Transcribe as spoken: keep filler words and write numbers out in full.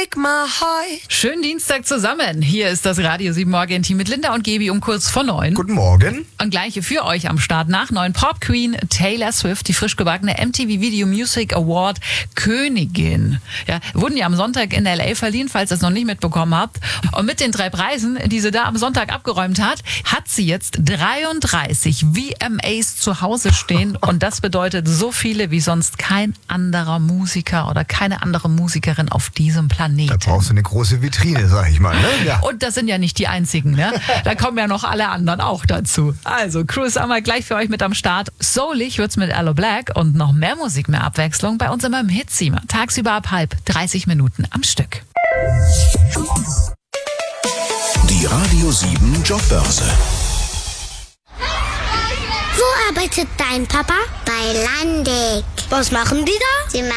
break my heart. Schönen Dienstag zusammen. Hier ist das Radio sieben Morgen-Team mit Linda und Gebi um kurz vor neun. Guten Morgen. Und gleich für euch am Start nach neun Pop Queen Taylor Swift, die frisch gebackene M T V Video Music Award Königin. Ja, wurden ja am Sonntag in L A verliehen, falls ihr es noch nicht mitbekommen habt. Und mit den drei Preisen, die sie da am Sonntag abgeräumt hat, hat sie jetzt dreiunddreißig V M As zu Hause stehen. Und das bedeutet so viele wie sonst kein anderer Musiker oder keine andere Musikerin auf diesem Planeten. Da brauchst du eine große Vitrine, sag ich mal. Ne? Ja. Und das sind ja nicht die einzigen, ne? Da kommen ja noch alle anderen auch dazu. Also, Crew ist einmal gleich für euch mit am Start. Soulig wird's mit Aloe Black und noch mehr Musik, mehr Abwechslung bei uns immer im Hit-Zimmer. Tagsüber ab halb, dreißig Minuten am Stück. Die Radio sieben Jobbörse. Wo arbeitet dein Papa? Bei Landig. Was machen die da? Sie